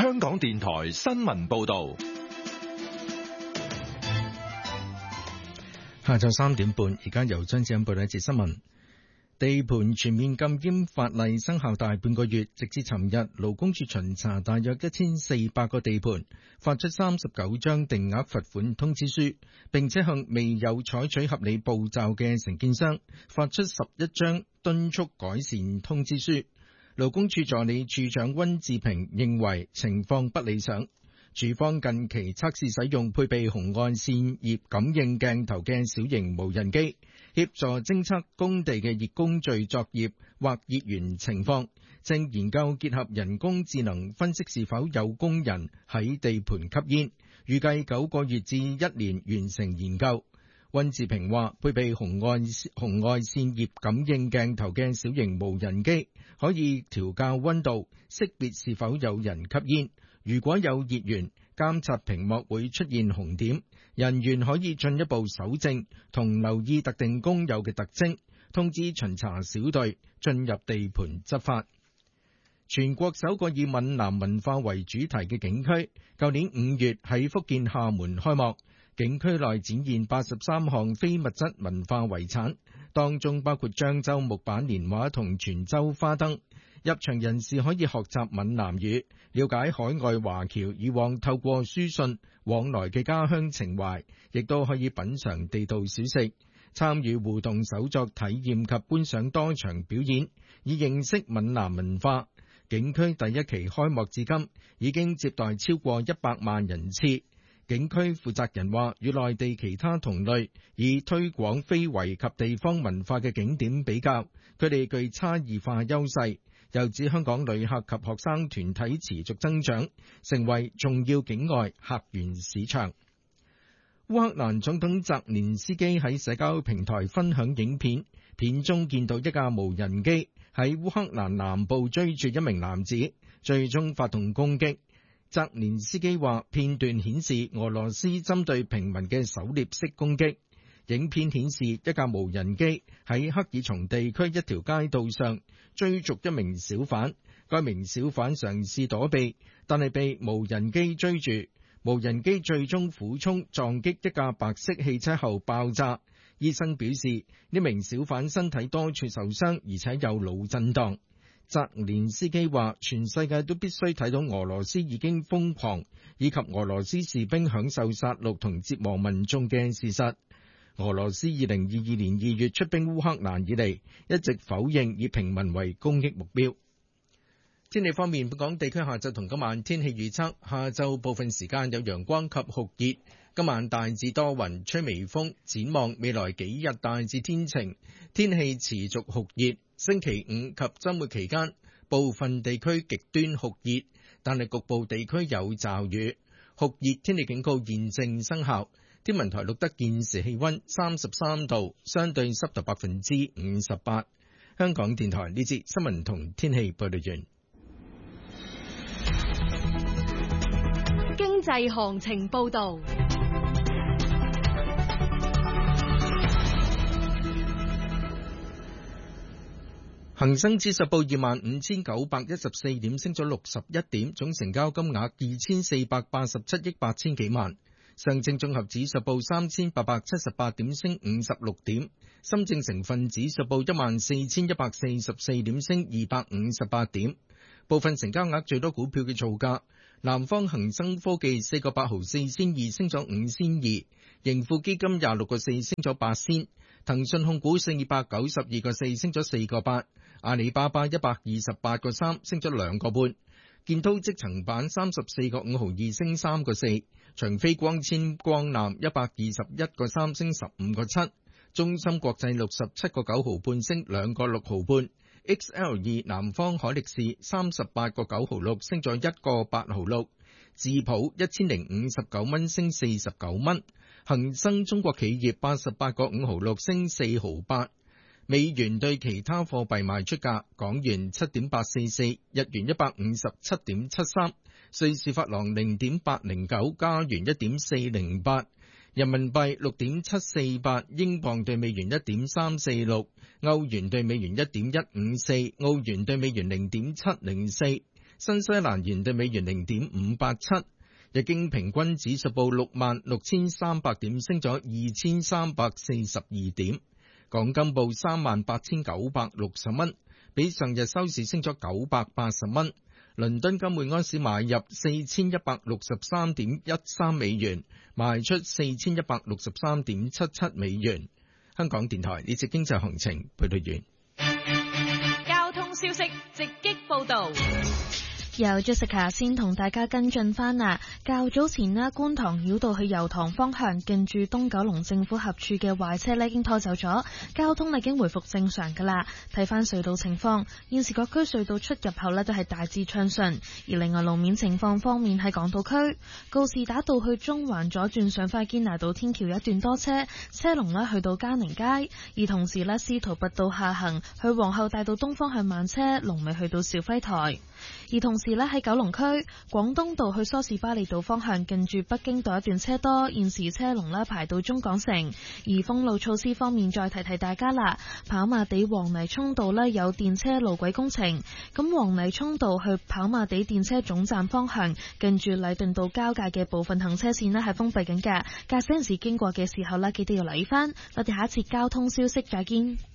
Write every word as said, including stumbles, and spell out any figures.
香港電台新聞報道。 下晝三點半，而家由張子欣報道一節新聞。地盤全面禁煙法例生效大半個月，直至尋日，勞工處巡查大約一千四百個地盤，發出三十九張定額罰款通知書，並且向未有採取合理步驟嘅承建商發出十一張敦促改善通知書。勞工處助理處長溫志平認為情況不理想，處方近期測試使用配備紅外線葉感應鏡頭嘅小型無人機，協助偵測工地嘅熱工序作業或熱源情況，正研究結合人工智能分析是否有工人喺地盤吸煙，預計九個月至一年完成研究。溫志平話，配備紅外紅外線葉感應鏡頭嘅小型無人機可以調校溫度，識別是否有人吸煙。如果有熱源，監察屏幕會出現紅點，人員可以進一步搜證同留意特定工友嘅特徵，通知巡查小隊進入地盤執法。全國首個以閩南文化為主題嘅景區，舊年五月喺福建廈門開幕。景區內展現八十三項非物質文化遺產，當中包括漳州木板年畫同泉州花燈。入場人士可以學習閩南語，了解海外華僑以往透過書信往來嘅家鄉情懷，亦都可以品嘗地道小食，參與互動手作體驗及觀賞多場表演，以認識閩南文化。景區第一期開幕至今，已經接待超過一百萬人次。景區負責人話，與內地其他同類以推廣非遺及地方文化嘅景點比較，佢哋具差異化優勢。又指香港旅客及學生團體持續增長，成為重要境外客源市場。烏克蘭總統澤連斯基喺社交平台分享影片，片中見到一架無人機喺烏克蘭南部追住一名男子，最終發動攻擊。澤連斯基話，片段顯示俄羅斯針對平民嘅狩獵式攻擊。影片顯示一架無人機喺克爾松地區一條街道上追逐一名小販，該名小販嘗試躲避，但係被無人機追住。無人機最終俯衝撞擊一架白色汽車後爆炸。醫生表示，呢名小販身體多處受傷，而且有腦震盪。澤連斯基話，全世界都必須睇到俄羅斯已經瘋狂，以及俄羅斯士兵享受殺戮同折磨民眾嘅事實。俄羅斯二零二二年二月出兵烏克蘭以嚟，一直否認以平民為攻擊目標。天氣方面，本港地區下晝同今晚天氣預測，下晝部分時間有陽光及酷熱，今晚大致多雲，吹微風。展望未來幾日大致天晴，天氣持續酷熱。星期五及週末期間，部分地區極端酷熱，但係局部地區有驟雨。酷熱天氣警告現正生效。天文台錄得現時氣溫三十三度，相對濕度百分之五十八。香港電台呢節新聞同天氣報道完。 經濟行情報道。 恒生指數報二萬五千九百一十四點，升咗六十一點，總成交金額二千四百八十七億八千幾萬。上證綜合指數報三千八百七十八點，升五十六點。深證成分指數報一萬四千一百四十四點，升二百五十八點。部分成交額最多股票嘅造價：南方恒生科技四個八毫四仙二，升咗五仙二；盈富基金廿六個四，升咗八仙；騰訊控股四百九十二個四，升咗四個八；阿里巴巴一百二十八個三，升咗兩個半；建滔積層板三十四個五毫二，升三個四；長飛光纖光纜一百二十一個三，升十五個七；中芯國際六十七個九毫半，升兩個六毫半。X L 二 南方海力士三十八個九毫六，升咗一個八毫六。智普一千零五十九蚊，升四十九蚊。恒生中國企業八十八個五毫六，升四毫八。美元對其他貨幣賣出價：港元七點八四四，日元一百五十七點七三，瑞士法郎零點八零九，加元一點四零八。人民幣六點七四八，英鎊對美元一點三四六，歐元對美元一點一五四，澳元對美元零點七零四， 新西蘭元對美元零點五八七。日經平均指數報六萬六千三百點，升咗二千三百四十二點。港金報三萬八千九百六十蚊，比上日收市升咗九百八十蚊。倫敦金每安士買入四千一百六十三點一三美元，賣出四千一百六十三點七七美元。香港電台呢節經濟行情報道完。 交通消息直擊報道。 由 Jessica 先同大家跟進翻啦。較早前呢，觀塘繞道去油塘方向近住東九龍政府合署嘅壞車呢已經拖走咗，交通已經回復正常噶啦。睇翻隧道情況，現時各區隧道出入口呢都係大致暢順。而另外路面情況方面，喺港島區告士打道去中環左轉上快堅拿道天橋一段多車，車龍呢去到嘉寧街。而同時呢，司徒拔道下行去皇后大道東方向慢車，龍尾去到肇輝台。而同時咧喺九龍區廣東道去梳士巴利道方向近住北京道一段車多，現時車龍咧排到中港城。而封路措施方面，再提提大家啦，跑馬地黃泥涌道咧有電車路軌工程，咁黃泥涌道去跑馬地電車總站方向近住禮頓道交界嘅部分行車線咧係封閉緊嘅，駕駛人士經過嘅時候咧記得要留意翻。我哋下一次交通消息再見。